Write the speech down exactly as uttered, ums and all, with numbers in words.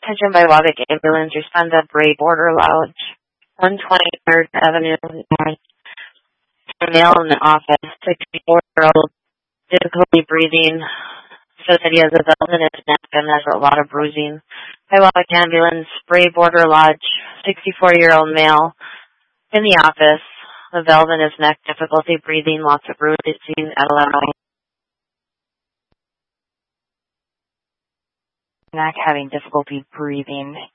Attention by Waback Ambulance, respond to Bray Border Lodge, one twenty third Avenue North. Male in the office, sixty-four-year-old, difficulty breathing, says that he has a valve in his neck and has a lot of bruising. By Waback Ambulance, Bray Border Lodge, sixty-four-year-old male in the office, a valve in his neck, difficulty breathing, lots of bruising at eleven. Neck having difficulty breathing.